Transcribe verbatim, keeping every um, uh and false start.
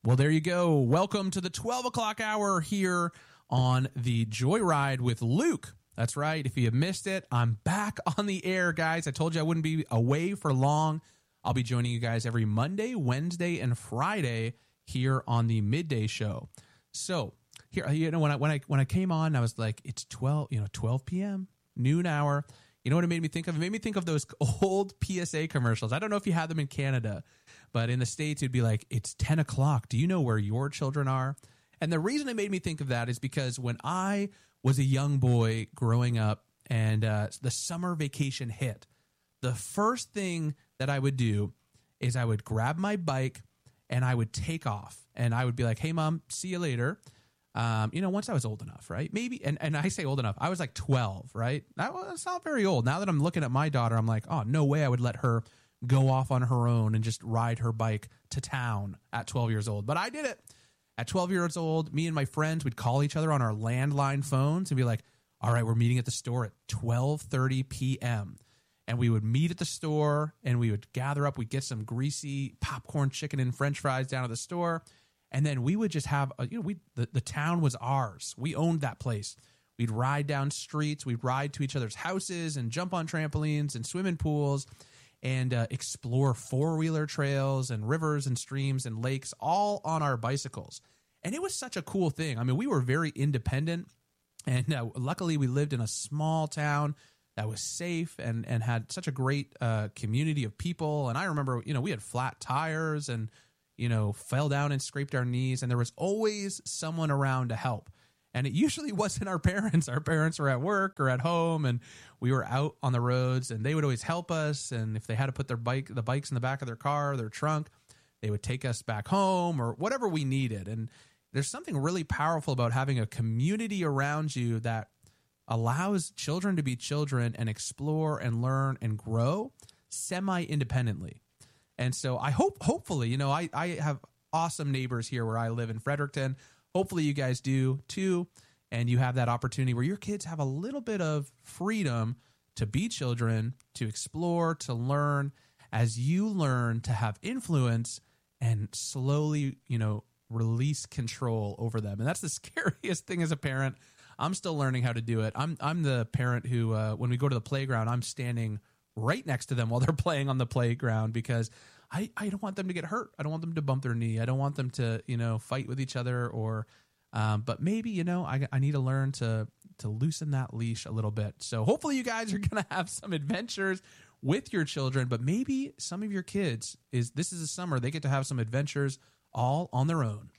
Well, there you go. Welcome to the twelve o'clock hour here on the Joyride with Luke. That's right. If you missed it, I'm back on the air, guys. I told you I wouldn't be away for long. I'll be joining you guys every Monday, Wednesday, and Friday here on the midday show. So here, you know, when I when I when I came on, I was like, it's twelve, you know, twelve p.m. noon hour. You know what it made me think of? It made me think of those old P S A commercials. I don't know if you had them in Canada, but in the States, it'd be like, it's ten o'clock. Do you know where your children are? And the reason it made me think of that is because when I was a young boy growing up and uh, the summer vacation hit, the first thing that I would do is I would grab my bike and I would take off. And I would be like, hey, Mom, see you later. Um, you know, once I was old enough, right? Maybe, and, and I say old enough, I was like twelve, right? That was not very old. Now that I'm looking at my daughter, I'm like, oh, no way I would let her go off on her own and just ride her bike to town at twelve years old. But I did it. At twelve years old, me and my friends would call each other on our landline phones and be like, all right, we're meeting at the store at twelve thirty p.m. And we would meet at the store and we would gather up. We'd get some greasy popcorn chicken and French fries down at the store. And then we would just have, a, you know, we the, the town was ours. We owned that place. We'd ride down streets. We'd ride to each other's houses and jump on trampolines and swim in pools and uh, explore four-wheeler trails and rivers and streams and lakes all on our bicycles. And it was such a cool thing. I mean, we were very independent. And uh, luckily, we lived in a small town that was safe and, and had such a great uh, community of people. And I remember, you know, we had flat tires and, you know, fell down and scraped our knees. And there was always someone around to help. And it usually wasn't our parents. Our parents were at work or at home, and we were out on the roads, and they would always help us. And if they had to put their bike, the bikes in the back of their car, their trunk, they would take us back home or whatever we needed. And there's something really powerful about having a community around you that allows children to be children and explore and learn and grow semi-independently. And so I hope, hopefully, you know, I, I have awesome neighbors here where I live in Fredericton. Hopefully you guys do too, and you have that opportunity where your kids have a little bit of freedom to be children, to explore, to learn, as you learn to have influence and slowly, you know, release control over them. And that's the scariest thing as a parent. I'm still learning how to do it. I'm I'm the parent who, uh, when we go to the playground, I'm standing right next to them while they're playing on the playground because I, I don't want them to get hurt. I don't want them to bump their knee. I don't want them to, you know, fight with each other or, um, but maybe, you know, I, I need to learn to, to loosen that leash a little bit. So hopefully you guys are going to have some adventures with your children, but maybe some of your kids is, this is a summer, they get to have some adventures all on their own.